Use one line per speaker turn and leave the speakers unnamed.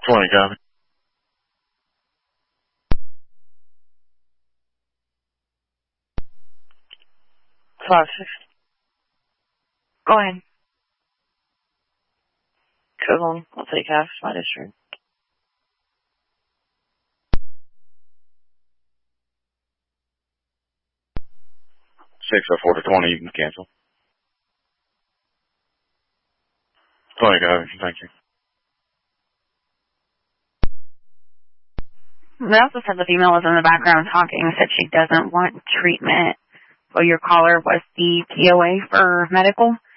20, copy.
Five, six.
Go ahead.
Cool. I'll take half my district.
Six 4 to 20, you can cancel. 20, copy. Thank you.
They also said the female was in the background talking, said she doesn't want treatment. So your caller was the POA for medical.